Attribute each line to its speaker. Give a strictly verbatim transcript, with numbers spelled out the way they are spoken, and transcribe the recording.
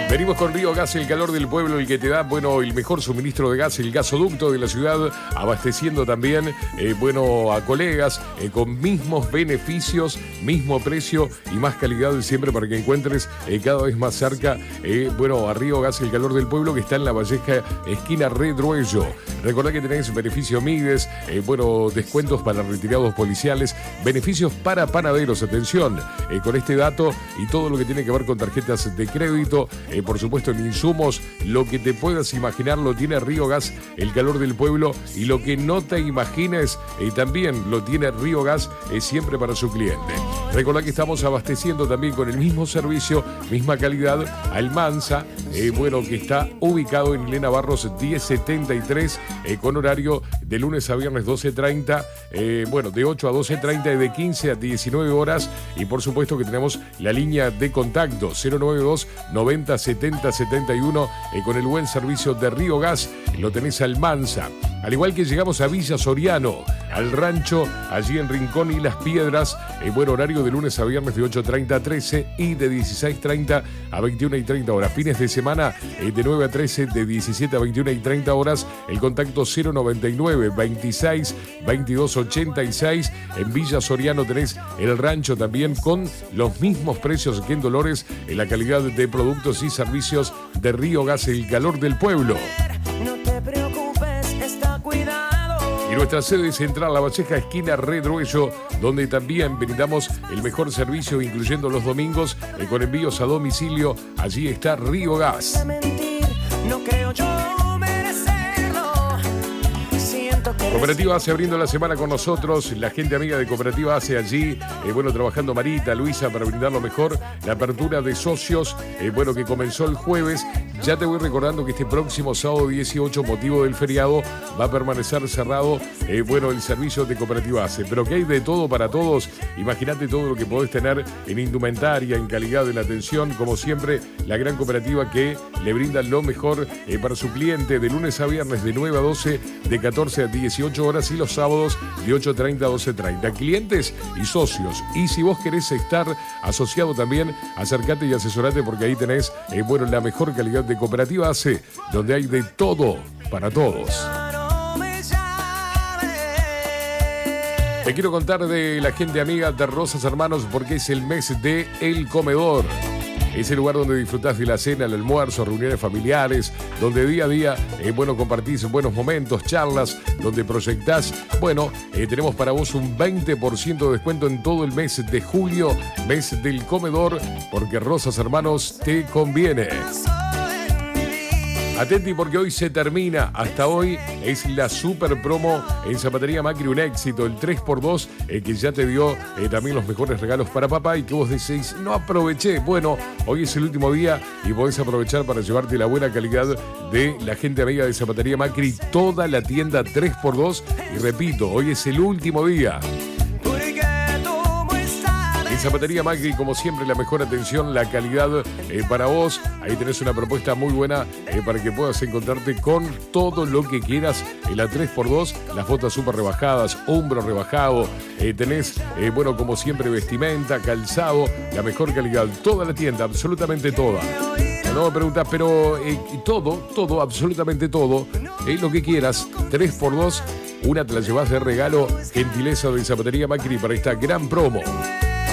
Speaker 1: Venimos con Río Gas, el calor del pueblo, el que te da, bueno, el mejor suministro de gas, el gasoducto de la ciudad, abasteciendo también, eh, bueno, a colegas, eh, con mismos beneficios, mismo precio y más calidad siempre para que encuentres eh, cada vez más cerca, eh, bueno, a Río Gas, el calor del pueblo, que está en La Valleja, esquina Redruello. Recordá que tenés beneficio Mides, eh, bueno, descuentos para retirados policiales, beneficios para panaderos, atención, eh, con este dato y todo lo que tiene que ver con tarjetas de crédito, eh, por supuesto en insumos, lo que te puedas imaginar lo tiene Río Gas, el calor del pueblo, y lo que no te imagines eh, también lo tiene Río Gas, eh, siempre para su cliente. Recordá que estamos abasteciendo también con el mismo servicio, misma calidad, Almanza, eh, bueno, que está ubicado en Elena Barros diez setenta y tres, eh, con horario de lunes a viernes doce treinta, eh, bueno, de ocho a doce treinta y de quince a diecinueve horas, y por supuesto que tenemos la línea de contacto cero noventa y dos noventa setenta setenta y uno, eh, con el buen servicio de Río Gas, lo tenés Almanza. Al igual que llegamos a Villa Soriano, al rancho, allí en Rincón y Las Piedras, en buen horario de lunes a viernes de ocho treinta a trece y de dieciséis treinta a veintiuna y treinta horas. Fines de semana eh, de nueve a trece, de diecisiete a veintiuna y treinta horas. El contacto cero noventa y nueve veintiséis veintidós ochenta y seis. En Villa Soriano tenés el rancho también con los mismos precios que en Dolores, en la calidad de productos y servicios de Río Gas, el calor del pueblo. Y nuestra sede central, La Valleja, esquina Redruello, donde también brindamos el mejor servicio, incluyendo los domingos, eh, con envíos a domicilio. Allí está Río Gas. Cooperativa ACE abriendo la semana con nosotros, la gente amiga de Cooperativa ACE allí, eh, bueno, trabajando Marita, Luisa, para brindar lo mejor, la apertura de socios, eh, bueno, que comenzó el jueves. Ya te voy recordando que este próximo sábado dieciocho, motivo del feriado, va a permanecer cerrado, eh, bueno, el servicio de Cooperativa ACE, pero que hay de todo para todos. Imagínate todo lo que podés tener en indumentaria, en calidad de la atención, como siempre, la gran cooperativa que le brinda lo mejor eh, para su cliente, de lunes a viernes de nueve a doce, de catorce a dieciocho horas, y los sábados de ocho treinta a doce treinta. Clientes y socios. Y si vos querés estar asociado también, acércate y asesorate, porque ahí tenés, eh, bueno, la mejor calidad de Cooperativa ACE, donde hay de todo para todos. Te quiero contar de la gente amiga de Rosas Hermanos, porque es el mes de El Comedor. Es el lugar donde disfrutás de la cena, el almuerzo, reuniones familiares, donde día a día, eh, bueno, compartís buenos momentos, charlas, donde proyectás. Bueno, eh, tenemos para vos un veinte por ciento de descuento en todo el mes de julio, mes del comedor, porque Rosas Hermanos te conviene. Atenti, porque hoy se termina. Hasta hoy es la super promo en Zapatería Macri, un éxito, el tres por dos, eh, que ya te dio eh, también los mejores regalos para papá, y que vos decís, no aproveché. Bueno, hoy es el último día y podés aprovechar para llevarte la buena calidad de la gente amiga de Zapatería Macri, toda la tienda tres por dos. Y repito, hoy es el último día. Zapatería Macri, como siempre, la mejor atención, la calidad eh, para vos. Ahí tenés una propuesta muy buena eh, para que puedas encontrarte con todo lo que quieras en la tres por dos, las botas súper rebajadas, hombro rebajado, eh, tenés, eh, bueno, como siempre, vestimenta, calzado, la mejor calidad, toda la tienda, absolutamente toda. No me preguntas, pero eh, todo, todo, absolutamente todo, eh, lo que quieras, tres por dos, una te la llevas de regalo, gentileza de Zapatería Macri para esta gran promo.